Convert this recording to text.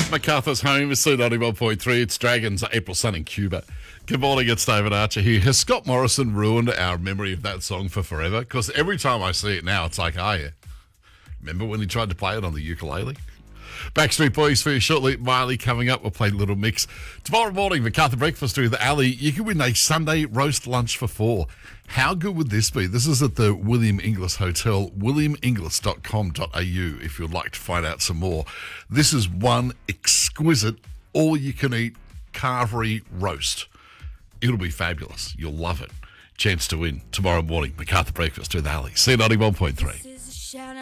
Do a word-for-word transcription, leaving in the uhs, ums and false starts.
MacArthur's home is C ninety-one point three. It's Dragons, April Sun in Cuba. Good morning, it's David Archer here. Has Scott Morrison ruined our memory of that song for forever? Because every time I see it now, it's like, oh yeah. Remember when he tried to play it on the ukulele? Backstreet Boys for you shortly. Miley coming up. We'll play Little Mix. Tomorrow morning, MacArthur Breakfast with Ali. You can win a Sunday roast lunch for four. How good would this be? This is at the William Inglis Hotel, william inglis dot com dot a u if you'd like to find out some more. This is one exquisite, all-you-can-eat carvery roast. It'll be fabulous. You'll love it. Chance to win tomorrow morning. MacArthur Breakfast with Ali. C ninety-one point three.